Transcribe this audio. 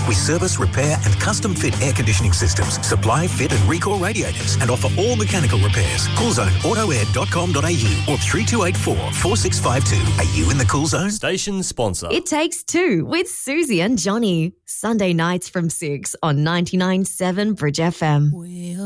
We service, repair and custom fit air conditioning systems, supply, fit and recall radiators and offer all mechanical repairs. CoolZoneAutoAir.com.au or 3284 4652. Are you in the Cool Zone? Station sponsor. It Takes Two with Susie and Johnny. Sunday nights from 6 on 99.7 Bridge FM.